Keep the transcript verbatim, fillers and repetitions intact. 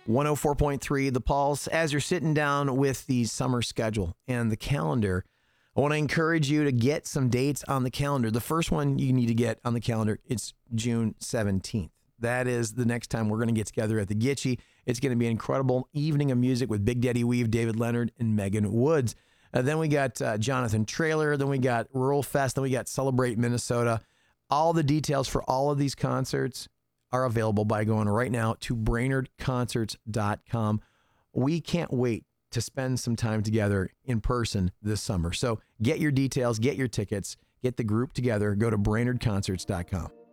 one oh four point three The Pulse. As you're sitting down with the summer schedule and the calendar, I want to encourage you to get some dates on the calendar. The first one you need to get on the calendar, it's June seventeenth. That is the next time we're going to get together at the Gitchy. It's going to be an incredible evening of music with Big Daddy Weave, David Leonard, and Megan Woods. Uh, then we got uh, Jonathan Traylor. Then we got Rural Fest. Then we got Celebrate Minnesota. All the details for all of these concerts are available by going right now to brainerd concerts dot com. We can't wait to spend some time together in person this summer. So get your details, get your tickets, get the group together. Go to brainerd concerts dot com.